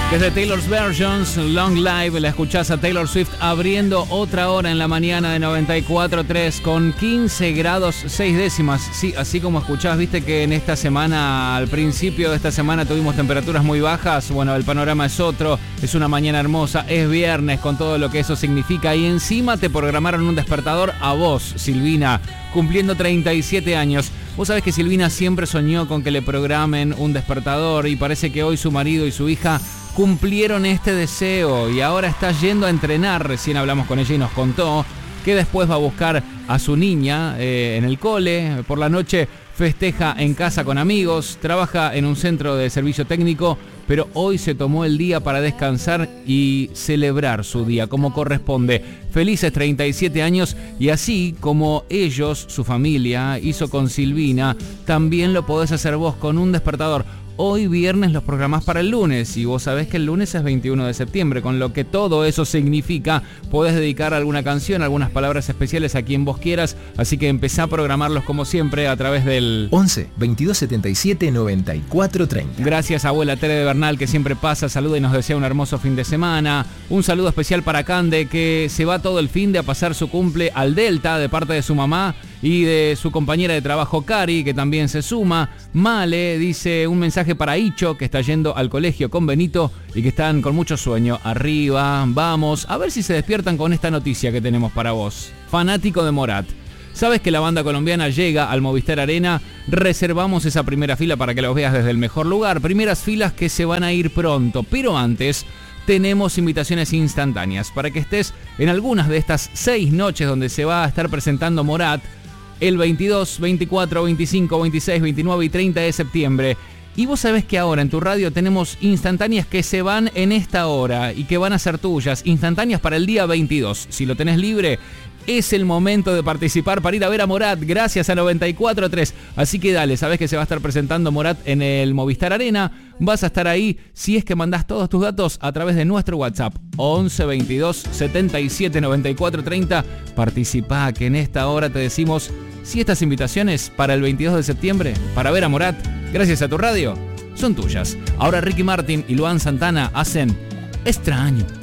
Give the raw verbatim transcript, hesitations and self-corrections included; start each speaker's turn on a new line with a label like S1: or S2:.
S1: Desde Taylor's Versions, Long Live, la escuchás a Taylor Swift abriendo otra hora en la mañana de noventa y cuatro punto tres con quince grados seis décimas. Sí, así como escuchás, viste que en esta semana, al principio de esta semana tuvimos temperaturas muy bajas. Bueno, el panorama es otro, es una mañana hermosa, es viernes con todo lo que eso significa y encima te programaron un despertador a vos, Silvina, cumpliendo treinta y siete años. Vos sabés que Silvina siempre soñó con que le programen un despertador y parece que hoy su marido y su hija cumplieron este deseo y ahora está yendo a entrenar. Recién hablamos con ella y nos contó que después va a buscar a su niña eh, en el cole. Por la noche festeja en casa con amigos, trabaja en un centro de servicio técnico, pero hoy se tomó el día para descansar y celebrar su día como corresponde. Felices treinta y siete años y así como ellos, su familia, hizo con Silvina, también lo podés hacer vos con un despertador. Hoy viernes los programás para el lunes y vos sabés que el lunes es veintiuno de septiembre, con lo que todo eso significa, podés dedicar alguna canción, algunas palabras especiales a quien vos quieras, así que empezá a programarlos como siempre a través del
S2: once, veintidós setenta y siete, noventa y cuatro treinta.
S1: Gracias a abuela Tere de Bernal que siempre pasa, saluda y nos desea un hermoso fin de semana. Un saludo especial para Cande que se va todo el fin de a pasar su cumple al Delta de parte de su mamá y de su compañera de trabajo Cari, que también se suma. Male dice un mensaje para Icho, que está yendo al colegio con Benito y que están con mucho sueño. Arriba, vamos, a ver si se despiertan con esta noticia que tenemos para vos. Fanático de Morat. ¿Sabes que la banda colombiana llega al Movistar Arena? Reservamos esa primera fila para que los veas desde el mejor lugar. Primeras filas que se van a ir pronto, pero antes tenemos invitaciones instantáneas para que estés en algunas de estas seis noches donde se va a estar presentando Morat el veintidós, veinticuatro, veinticinco, veintiséis, veintinueve y treinta de septiembre. Y vos sabés que ahora en tu radio tenemos instantáneas que se van en esta hora y que van a ser tuyas. Instantáneas para el día veintidós. Si lo tenés libre, es el momento de participar para ir a ver a Morat gracias a noventa y cuatro punto tres. Así que dale, sabés que se va a estar presentando Morat en el Movistar Arena. Vas a estar ahí si es que mandás todos tus datos a través de nuestro WhatsApp once, veintidós, setenta y siete, noventa y cuatro treinta. Participá, que en esta hora te decimos si estas invitaciones para el veintidós de septiembre para ver a Morat gracias a tu radio son tuyas. Ahora Ricky Martin y Luan Santana hacen Extraño.